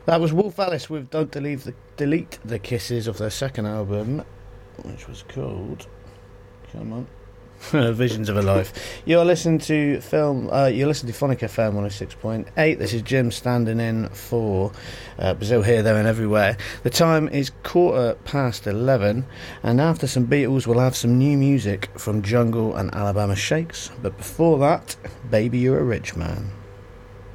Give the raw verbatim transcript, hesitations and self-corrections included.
That was Wolf Alice with Don't Delete the, Delete the Kisses of their second album, which was called... Come on. Visions of a Life. You're listening to film. Uh, you're listening to Phonic F M one oh six point eight. This is Jim standing in for uh, Brazil Here, There and Everywhere. The time is quarter past eleven, and after some Beatles we'll have some new music from Jungle and Alabama Shakes. But before that, Baby You're a Rich Man.